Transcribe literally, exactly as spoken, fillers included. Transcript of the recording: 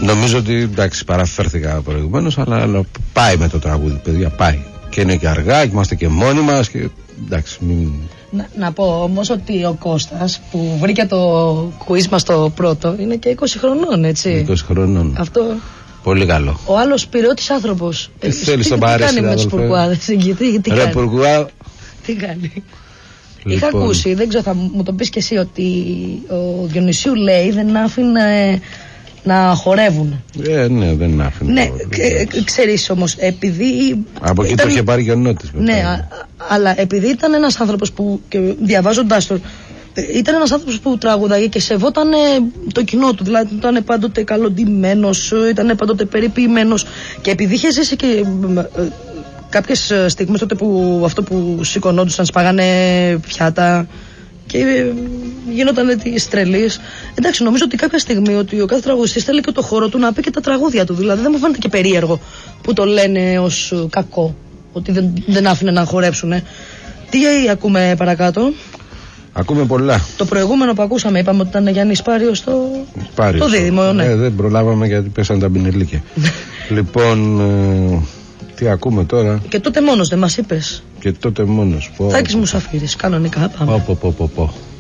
Νομίζω ότι εντάξει, παραφέρθηκα προηγουμένως, αλλά, αλλά πάει με το τραγούδι, παιδιά, πάει. Και είναι και αργά, και είμαστε και μόνοι μας. Και, εντάξει, μην... να, να πω όμως ότι ο Κώστας που βρήκε το κουίζ μας το πρώτο είναι και είκοσι χρονών, έτσι. είκοσι χρονών. Αυτό. Πολύ καλό. Ο άλλος πυραιώτης άνθρωπος. Τι θέλεις να πάρεις, τι κάνει με τους πουρκουάδες εκεί, τι, τι Ρε, κάνει. πουρκουά... τι κάνει. Λοιπόν. Είχα ακούσει, δεν ξέρω, θα μου το πεις και εσύ, ότι ο Διονυσίου λέει δεν άφηνε να χορεύουν. Ε, ναι, δεν άφηνε. Ναι, ξέρεις όμως, επειδή... Από εκεί ήταν... το είχε πάρει και ο Νότης. Ναι, α, αλλά επειδή ήταν ένας άνθρωπος που, και διαβάζοντάς τον, ήταν ένας άνθρωπος που τραγουδάγε και σεβόταν το κοινό του. Δηλαδή ήταν πάντοτε καλοντημένος, ήταν πάντοτε περιποιημένος. Και επειδή είχε ζήσει και ε, κάποιες στιγμές τότε που αυτό που σηκωνόντουσαν, σπάγανε πιάτα και ε, γινόταν τις τρελίες. Εντάξει, νομίζω ότι κάποια στιγμή ότι ο κάθε τραγουδιστής θέλει και το χώρο του να πει και τα τραγούδια του. Δηλαδή δεν μου φαίνεται και περίεργο που το λένε ως κακό, ότι δεν, δεν άφηνε να χορέψουν. Τι ακούμε παρακάτω? Ακούμε πολλά. Το προηγούμενο που ακούσαμε είπαμε ότι ήταν Γιάννης Πάριος στο Πάριος, το δίδυμο, ναι. Ε, δεν προλάβαμε γιατί πέσαν τα μπινελίκια. Λοιπόν, ε, τι ακούμε τώρα? Και τότε μόνος δεν μας είπες? Και τότε μόνος. Θάκης Μουσαφίρης, κανονικά πάμε. Πω, πω, πω, πω.